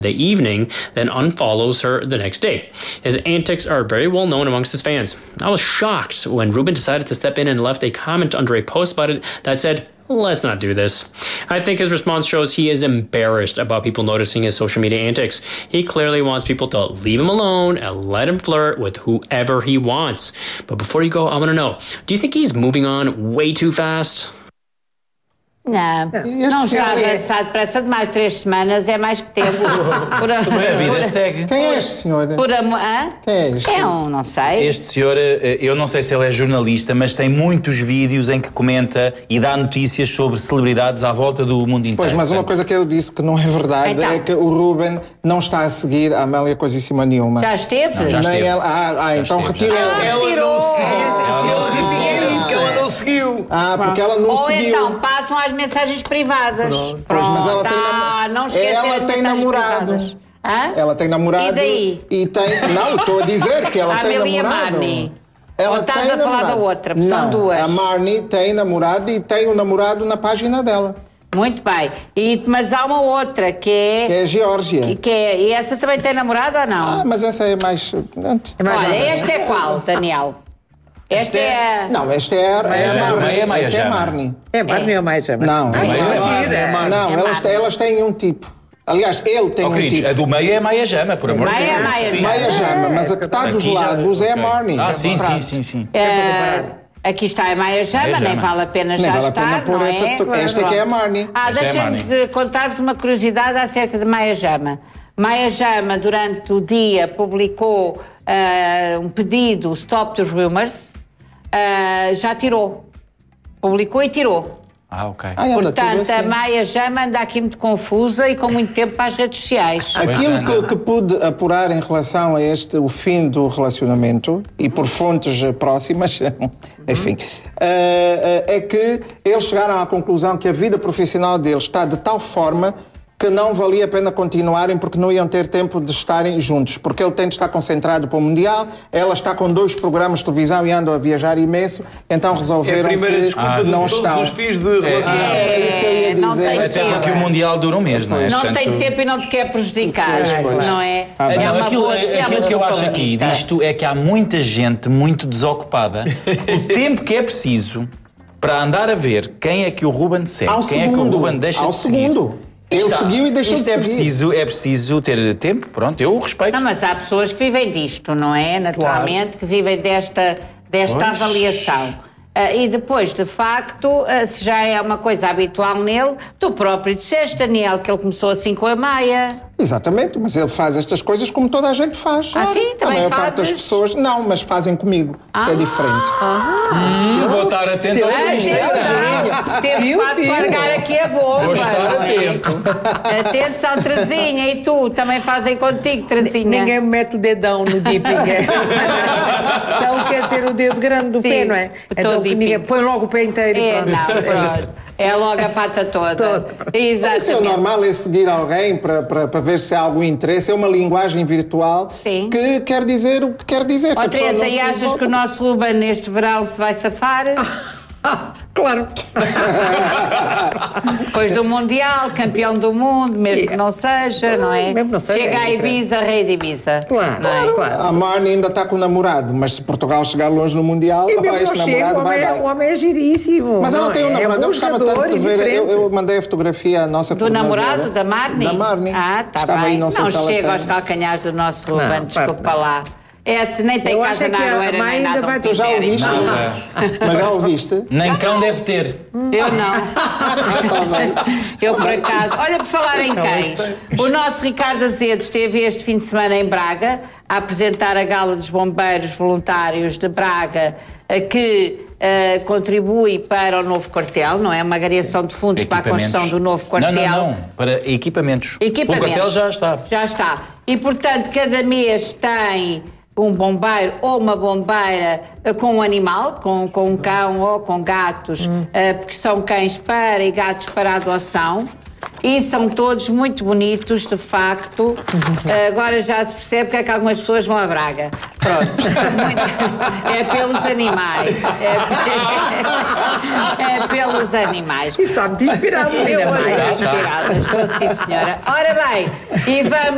the evening, then unfollows her the next day. His antics are very well known amongst his fans. I was shocked when Ruben decided to step in and left a comment under a post about it that said, "Let's not do this." I think his response shows he is embarrassed about people noticing his social media antics. He clearly wants people to leave him alone and let him flirt with whoever he wants. But before you go, I want to know, do you think he's moving on way too fast? Não está avançado depressa, de mais 3 semanas é mais que tempo. Também a vida segue. Quem é este senhor? Quem é este? Não sei. Este senhor, eu não sei se ele é jornalista, mas tem muitos vídeos em que comenta e dá notícias sobre celebridades à volta do mundo inteiro. Pois, mas uma coisa que ele disse que não é verdade então. é que o Ruben não está a seguir a Amélia coisíssima nenhuma. Já esteve? Não, já esteve. Então retirou. Ela não seguiu. Porque ela não seguiu. Ou então passam às mensagens privadas. Pois, mas ela não esquecer ela as tem mensagens namorado. privadas. Hã? Ela tem namorado. E daí? E tem. Não, estou a dizer que ela tem Amélia namorado. Marnie. Ela Ou estás tem a falar namorado. da outra? Não, São duas. A Marnie tem namorado e tem o namorado na página dela. Muito bem. Mas há uma outra que é... Que é a Geórgia. E essa também tem namorado ou não? Mas essa é mais... Olha, esta é qual, Daniel? Esta é... Não, esta é a Marnie. Essa é a Marnie. É Marnie ou mais Jama? Não, Marnie. elas têm um tipo. Aliás, ele tem um tipo. A do meio é Maia Jama, por amor de Deus. Maia Jama, mas a que está dos lados é a Marnie. Sim. Aqui está a Maia Jama, nem vale a pena já estar, não é? Esta que é a Marnie. Deixem-me contar-vos uma curiosidade acerca de Maia Jama. Maia Jama, durante o dia, publicou um pedido, Stop the Rumors, já tirou. Publicou e tirou. Ok. Portanto, a Maia Jama anda aqui muito confusa e com muito tempo para as redes sociais. Aquilo que pude apurar em relação a o fim do relacionamento, e por fontes próximas, enfim, é que eles chegaram à conclusão que a vida profissional deles está de tal forma que não valia a pena continuarem porque não iam ter tempo de estarem juntos. Porque ele tem de estar concentrado para o Mundial, ela está com 2 programas de televisão e andam a viajar imenso, então resolveram que não estão. Todos os fios de relacionamento. É isso que eu ia dizer. Até porque o Mundial dura um mês, não é? Não tem tempo e não te quer prejudicar, não é? Aquilo que eu acho aqui disto é que há muita gente muito desocupada. O tempo que é preciso para andar a ver quem é que o Ruben segue, quem é que o Ruben deixa de seguir. Ele seguiu e deixou de seguir. É preciso ter tempo, pronto, eu respeito. Não, mas há pessoas que vivem disto, não é? Naturalmente, que vivem desta avaliação. E depois, de facto, se já é uma coisa habitual nele, tu próprio disseste, Daniel, que ele começou assim com a Maia. Exatamente, mas ele faz estas coisas como toda a gente faz. Sim? Também a maior fazes? parte das pessoas, não, mas fazem comigo, que é diferente. Vou estar atento a isto. Temos quase que largar aqui a bomba. Vou estar atento. Atenção, Terezinha, e tu? Também fazem contigo, Terezinha? Ninguém me mete o dedão no dipping. Então quer dizer o dedo grande do pé, não é? Então ninguém põe logo o pé inteiro e pronto. É logo a pata toda. Exatamente. Mas isso é o normal, é seguir alguém para ver se há algum interesse. É uma linguagem virtual que quer dizer o que quer dizer. Teresa, e achas que o nosso Ruben neste verão se vai safar? Claro. Depois do Mundial, campeão do mundo, mesmo que não seja, não é? Mesmo não seja, chega a Ibiza, rei de Ibiza. Claro. A Marnie ainda está com o namorado, mas se Portugal chegar longe no Mundial, este namorado vai. O homem é giríssimo. Mas ela tem um namorado. Eu gostava tanto de ver. Eu mandei a fotografia à nossa do namorado, da Marnie? Da Marnie. Está bem. Aí, não chega aos calcanhares do nosso Ruben, desculpa lá. Esse nem tem casa na Aroeira, nem nada. Tu já ouviste? Mas já ouviste? Nem cão deve ter. Eu não. Eu, por acaso... Olha, por falar em cães, o nosso Ricardo Azedo esteve este fim de semana em Braga a apresentar a Gala dos Bombeiros Voluntários de Braga, que contribui para o novo quartel, não é? Uma variação de fundos para a construção do novo quartel. Não, para equipamentos. O quartel já está. Já está. E, portanto, cada mês tem um bombeiro ou uma bombeira com um animal, com um cão ou com gatos, porque são cães para e gatos para adoção. E são todos muito bonitos, de facto. Agora já se percebe porque é que algumas pessoas vão a Braga. Pronto. É pelos animais. É pelos animais. Isso está muito inspirado. Eu hoje estou inspirada, estou sim, senhora. Ora bem, e vamos...